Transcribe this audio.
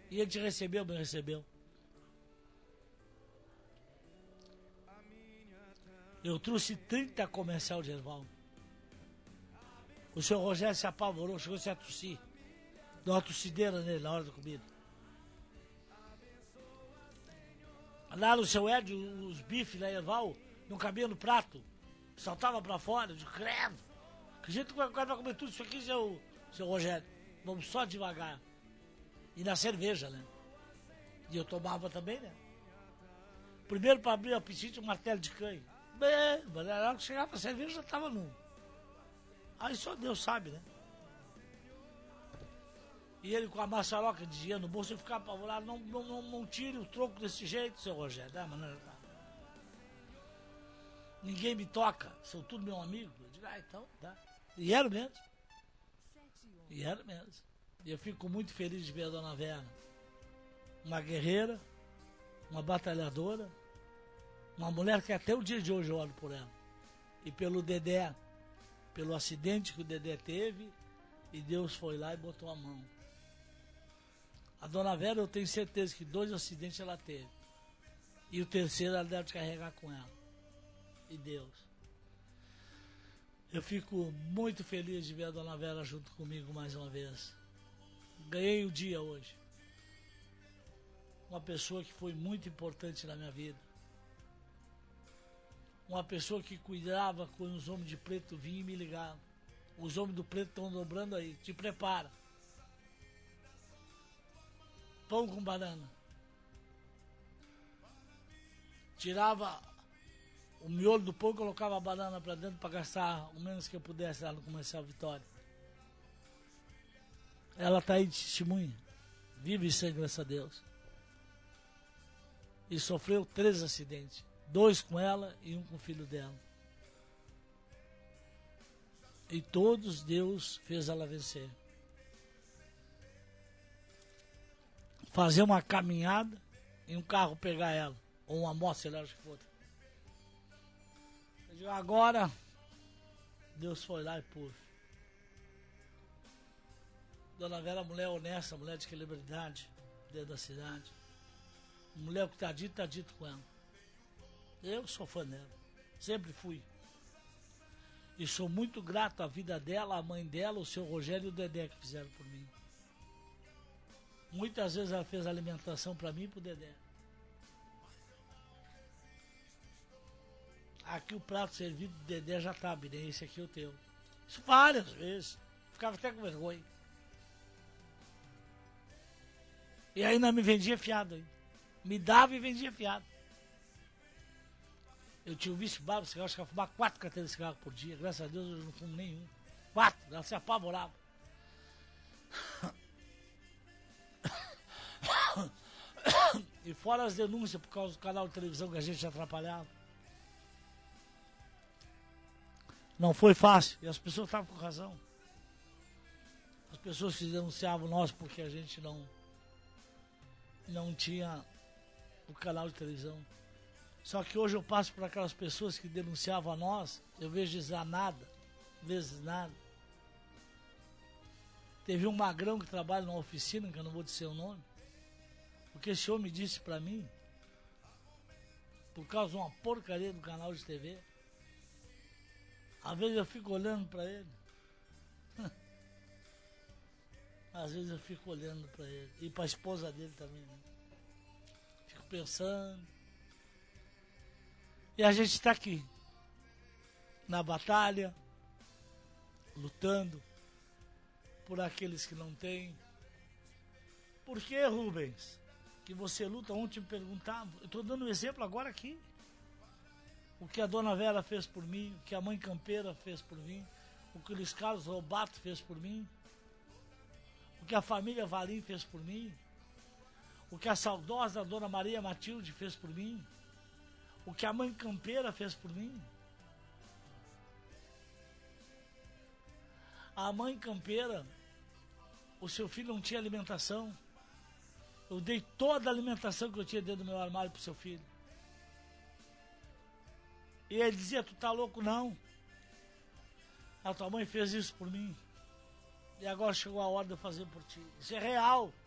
E ele te recebeu, me recebeu. Eu trouxe 30 comercial de Erval. O senhor Rogério se apavorou, chegou a se tossir. Deu uma tossideira nele na hora da comida. Lá no seu Edio, os bifes lá em Erval, não cabiam no prato. Saltava pra fora, de credo. Que jeito que o cara vai comer tudo isso aqui, seu Rogério? Vamos só devagar. E na cerveja, né? E eu tomava também, né? Primeiro para abrir o apetite, um martelo de canho. Bem, mas na hora que chegava a cerveja, já tava no... Aí só Deus sabe, né? E ele com a maçaroca de dinheiro no bolso, eu ficava apavorado. Não tire o troco desse jeito, seu Rogério. Ah, mas não, ninguém me toca, são tudo meu amigo. Eu digo, então, tá. E era mesmo. E era mesmo. E eu fico muito feliz de ver a dona Vera. Uma guerreira, uma batalhadora, uma mulher que até o dia de hoje eu olho por ela. E pelo Dedé, pelo acidente que o Dedé teve, e Deus foi lá e botou a mão. A dona Vera, eu tenho certeza que 2 acidentes ela teve. E o terceiro ela deve carregar com ela. E Deus. Eu fico muito feliz de ver a dona Vera junto comigo mais uma vez. Ganhei o dia hoje. Uma pessoa que foi muito importante na minha vida. Uma pessoa que cuidava quando os homens de preto vinham e me ligavam. Os homens do preto estão dobrando aí, te prepara. Pão com banana. Tirava o miolo do pão e colocava a banana para dentro para gastar o menos que eu pudesse lá no Comercial Vitória. Ela está aí de testemunha. Vive sem, graças a Deus. E sofreu 3 acidentes. 2 com ela e 1 com o filho dela. E todos Deus fez ela vencer. Fazer uma caminhada e um carro pegar ela. Ou uma moto, sei lá o que for. Eu digo, agora Deus foi lá e pôs. Dona Vera, mulher honesta, mulher de celebridade dentro da cidade. Mulher que tá dito com ela. Eu sou fã dela. Sempre fui. E sou muito grato à vida dela, à mãe dela, o seu Rogério e o Dedé que fizeram por mim. Muitas vezes ela fez alimentação para mim e pro Dedé. Aqui o prato servido do Dedé já tá, né? Esse aqui é o teu. Isso várias vezes. Ficava até com vergonha. E ainda me vendia fiado aí. Me dava e vendia fiado. Eu tinha um vício bárbaro, eu acho que eu fumava 4 carteiras de cigarro por dia. Graças a Deus eu não fumo nenhum. 4, ela se apavorava. E fora as denúncias por causa do canal de televisão que a gente atrapalhava. Não foi fácil. E as pessoas estavam com razão. As pessoas que denunciavam nós porque a gente não tinha o canal de televisão. Só que hoje eu passo por aquelas pessoas que denunciavam a nós, eu vejo dizer nada, vezes nada. Teve um magrão que trabalha numa oficina, que eu não vou dizer o nome, porque esse homem disse pra mim, por causa de uma porcaria do canal de TV, às vezes eu fico olhando pra ele. Às vezes eu fico olhando pra ele. E pra esposa dele também, né? Fico pensando. E a gente está aqui, na batalha, lutando por aqueles que não têm. Por que, Rubens, que você luta? Ontem me perguntavam. Eu estou dando um exemplo agora aqui. O que a dona Vera fez por mim, o que a mãe Campeira fez por mim, o que o Luiz Carlos Robato fez por mim, o que a família Valim fez por mim, o que a saudosa dona Maria Matilde fez por mim, o que a mãe Campeira fez por mim. A mãe Campeira, o seu filho não tinha alimentação. Eu dei toda a alimentação que eu tinha dentro do meu armário pro seu filho. E ele dizia, tu tá louco? Não. A tua mãe fez isso por mim. E agora chegou a hora de eu fazer por ti. Isso é real.